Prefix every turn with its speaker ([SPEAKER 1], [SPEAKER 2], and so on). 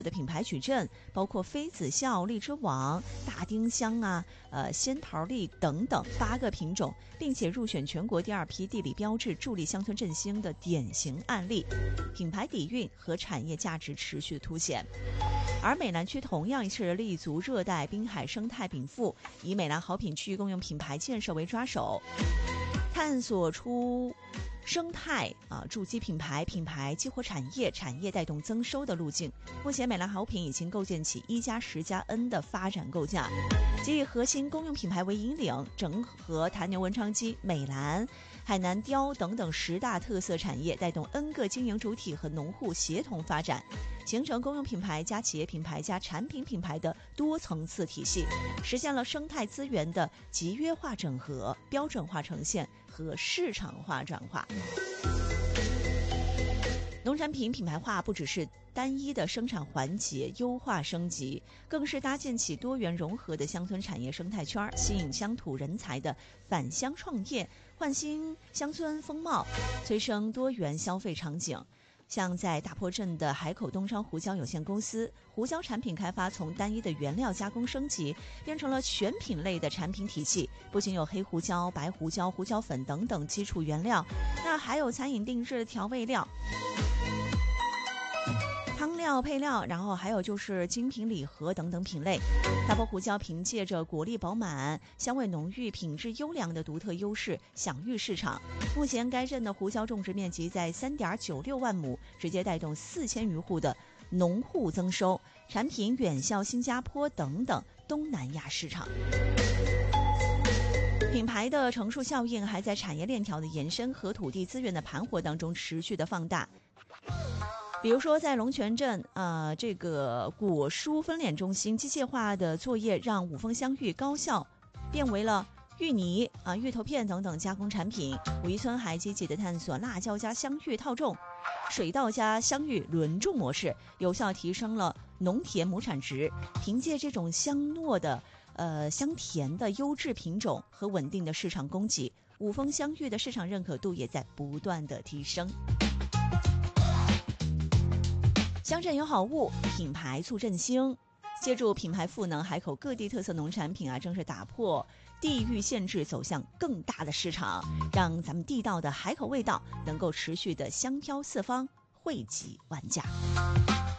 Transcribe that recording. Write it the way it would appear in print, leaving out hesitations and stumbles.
[SPEAKER 1] 的品牌矩阵，包括妃子笑、荔枝网、大丁香啊、仙桃栗等等8个品种，并且入选全国第2批地理标志，助力乡村振兴的典型案例，品牌底蕴和产业价值持续凸显。而美兰区同样是立足热带滨海生态禀赋，以美兰好品区域公用品牌建设为抓手，探索出生态筑基品牌激活产业带动增收的路径。目前美兰好品已经构建起1+10+N 的发展构架，即以核心公用品牌为引领，整合坛牛文昌鸡、美兰、海南貂等等10大特色产业，带动 N 个经营主体和农户协同发展，形成公用品牌加企业品牌加产品品牌的多层次体系，实现了生态资源的集约化整合、标准化呈现和市场化转化。农产品品牌化不只是单一的生产环节优化升级，更是搭建起多元融合的乡村产业生态圈，吸引乡土人才的返乡创业，焕新乡村风貌，催生多元消费场景。像在大坡镇的海口东昌胡椒有限公司，胡椒产品开发从单一的原料加工升级，变成了全品类的产品体系，不仅有黑胡椒、白胡椒、胡椒粉等等基础原料，那还有餐饮定制的调味料、汤料、配料，然后还有就是精品礼盒等等品类。大坡胡椒凭借着果粒饱满、香味浓郁、品质优良的独特优势享誉市场。目前该镇的胡椒种植面积在 3.96 万亩，直接带动4000余户的农户增收，产品远销新加坡等等东南亚市场。品牌的乘数效应还在产业链条的延伸和土地资源的盘活当中持续的放大。比如说在龙泉镇这个果蔬分拣中心，机械化的作业让五峰香芋高效变为了芋泥芋头片等等加工产品。武夷村还积极的探索辣椒加香芋套种、水稻加香芋轮种模式，有效提升了农田亩产值。凭借这种香糯的香甜的优质品种和稳定的市场供给，五峰香芋的市场认可度也在不断的提升。乡镇有好物，品牌促振兴。借助品牌赋能，海口各地特色农产品正是打破地域限制，走向更大的市场，让咱们地道的海口味道能够持续的香飘四方，惠及万家。